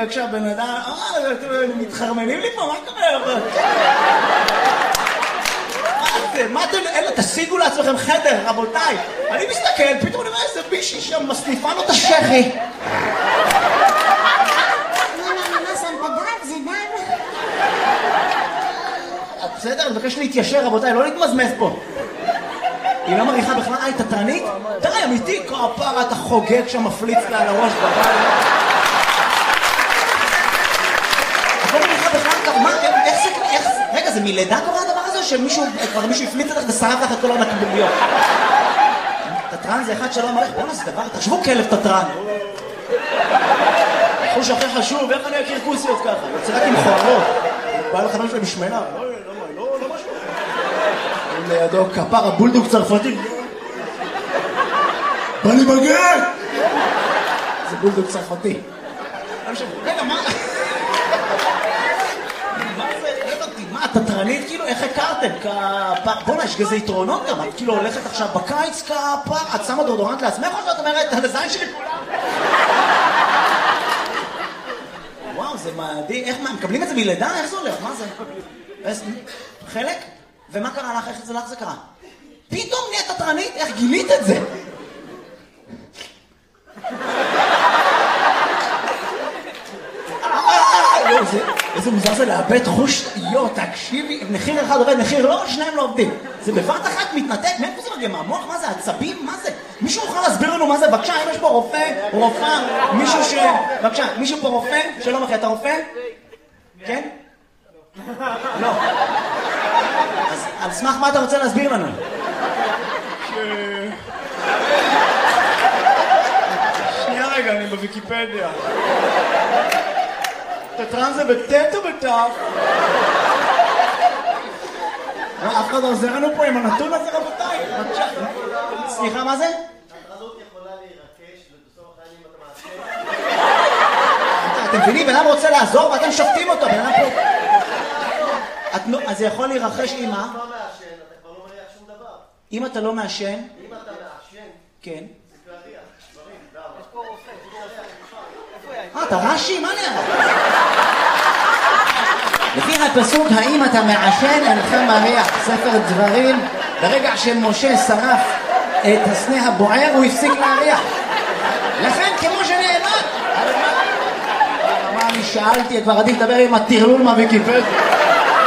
וכשהבן אדם, מתחרמנים לי פה, מה קורה? מה אתם, אלה, תשיגו לעצמכם חדר, רבותיי. אני מסתכל, פתאום אני רואה איזה מישהי שם מסניפה לו את השכי. זה דם. בסדר, אני מבקש להתיישר, רבותיי, לא להתמזמז פה. היא לא מריחה בכלל, היא תתרנית? תראה, אמיתי, כפרה, אתה חוגג שם, מפליץ לה על הראש בבית. את לא מריחה בכלל, מה, איך, רגע, זה מלידה קורה הדבר הזה, או שמישהו, כבר מישהו הפליץ לך ושרף לך את כל הנקביליות? תתרן זה אחד שלא מריח, בואו זה דבר, תחשבו כלב תתרן. חוש הכי חשוב, איך אני אכיר כוסיות ככה? יוצא רק עם חוערות. בא לחבר שלי בשמנה, לא משהו. לידו כפר הבולדוג צרפתי. בא לי בגן! זה בולדוג צרפתי. רגע, מה? מה זה? מה, תתרנית כאילו? איך הכרתם? בוא'נה, יש כזה יתרונות גם. את כאילו הולכת עכשיו בקיץ כפר, את שמה דורדורנט לעצמך או שאת אומרת, הזין שלי כולם? וואו, זה מדהים. איך, מה, מקבלים את זה מלידה? איך זה הולך? מה זה? חלק? ומה קרה לך? איך זה לך זה קרה? פתאום נהיית תתרנית? איך גילית את זה? איזה מוזר זה לאבד חוש, תקשיבי, מחיר אחד עובד, מחיר לא, שניים לא עובדים. זה בבת אחת מתנתק, מאיפה זה מגיע? מהמוח? מה זה? עצבים? מה זה? מישהו יכול להסביר לנו מה זה? בבקשה, אם יש פה רופא, רופאה, מישהו ש... בבקשה, מישהו פה רופא? שלום אחי, אתה רופא? כן? לא. אז על סמך מה אתה רוצה להסביר לנו? שנייה רגע, אני בוויקיפדיה. תתרן זה בטט או בטף? אף אחד עוזר לנו פה עם הנתון הזה, רבותיי. סליחה, מה זה? התרנות יכולה להירקש ובסוף החיים אתה מעשה. אתם מבינים, בן אדם רוצה לעזור ואתם שופטים אותו. בן אדם פה... אז זה יכול להירחש עם מה? אם אתה לא מעשן, אתה כבר לא מריח שום דבר. אם אתה לא מעשן... אם אתה מעשן... כן. זה להריח, דברים, למה? יש פה רופא, אתה רש"י? מה נראה? לפי הפסוק, האם אתה מעשן אינך מריח, ספר דברים, ברגע שמשה שרף את הסנה הבוער, הוא הפסיק להריח. לכן, כמו שנאמר, מה אני שאלתי, כבר עדיף לדבר עם הטרלול מהוויקיפדיה.